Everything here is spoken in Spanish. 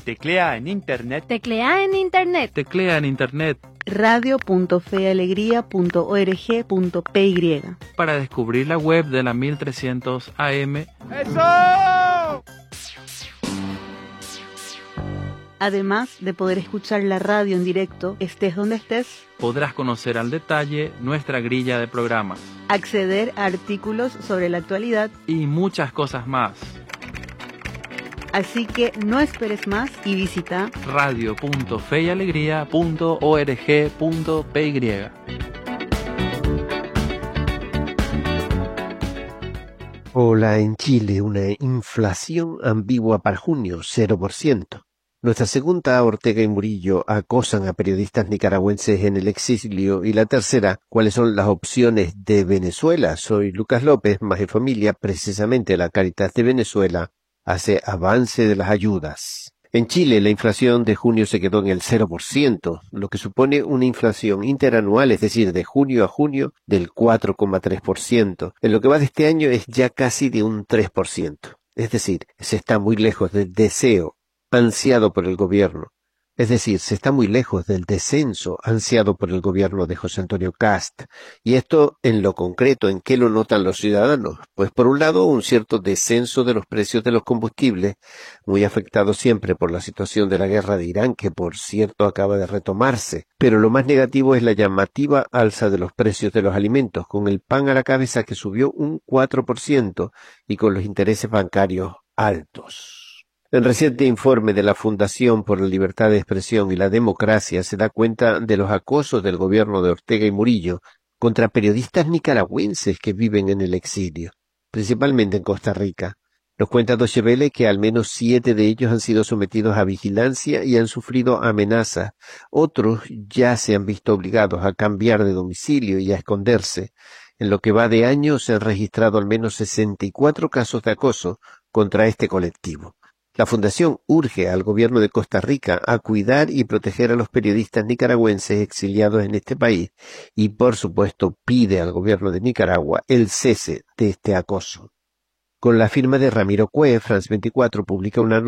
Teclea en internet. Teclea en internet. Teclea en internet. radio.fealegría.org.py Para descubrir la web de la 1300 AM. ¡Eso! Además de poder escuchar la radio en directo, estés donde estés, Podrás conocer al detalle nuestra grilla de programas. acceder a artículos sobre la actualidad. Y muchas cosas más. Así que no esperes más y visita radio.feyalegría.org.py. Hola, en Chile una inflación ambigua para junio, 0%. Nuestra segunda, Ortega y Murillo, acosan a periodistas nicaragüenses en el exilio. Y la tercera, ¿cuáles son las opciones de Venezuela? Soy Lucas López, más de familia, precisamente la Cáritas de Venezuela hace avance de las ayudas. En Chile, la inflación de junio se quedó en el 0%, lo que supone una inflación interanual, es decir, de junio a junio, del 4,3%. En lo que va de este año es ya casi de un 3%. Es decir, se está muy lejos del deseo ansiado por el gobierno. Es decir, se está muy lejos del descenso ansiado por el gobierno de José Antonio Kast. Y esto, en lo concreto, ¿en qué lo notan los ciudadanos? Pues por un lado, un cierto descenso de los precios de los combustibles, muy afectado siempre por la situación de la guerra de Irán, que por cierto acaba de retomarse. Pero lo más negativo es la llamativa alza de los precios de los alimentos, con el pan a la cabeza que subió un 4% y con los intereses bancarios altos. El reciente informe de la Fundación por la Libertad de Expresión y la Democracia se da cuenta de los acosos del gobierno de Ortega y Murillo contra periodistas nicaragüenses que viven en el exilio, principalmente en Costa Rica. Nos cuenta Deutsche Welle que al menos 7 de ellos han sido sometidos a vigilancia y han sufrido amenazas. Otros ya se han visto obligados a cambiar de domicilio y a esconderse. En lo que va de año se han registrado al menos 64 casos de acoso contra este colectivo. La Fundación urge al gobierno de Costa Rica a cuidar y proteger a los periodistas nicaragüenses exiliados en este país y, por supuesto, pide al gobierno de Nicaragua el cese de este acoso. Con la firma de Ramiro Cue, France 24 publica una